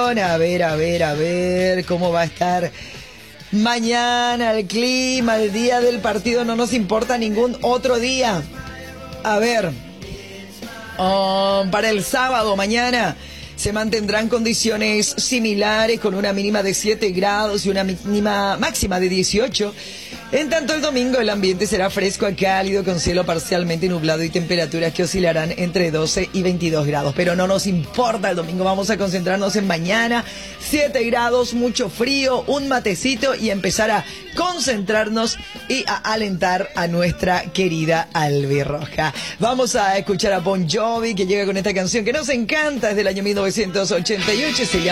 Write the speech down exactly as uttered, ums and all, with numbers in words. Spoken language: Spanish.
atención, a ver, a ver, a ver cómo va a estar mañana el clima, el día del partido, no nos importa ningún otro día. A ver, oh, para el sábado mañana se mantendrán condiciones similares con una mínima de siete grados y una mínima máxima de dieciocho. En tanto el domingo el ambiente será fresco a cálido con cielo parcialmente nublado y temperaturas que oscilarán entre doce y veintidós grados. Pero no nos importa, el domingo vamos a concentrarnos en mañana, siete grados, mucho frío, un matecito y empezar a concentrarnos y a alentar a nuestra querida albirroja. Vamos a escuchar a Bon Jovi, que llega con esta canción que nos encanta, es del año mil novecientos ochenta y ocho, se llama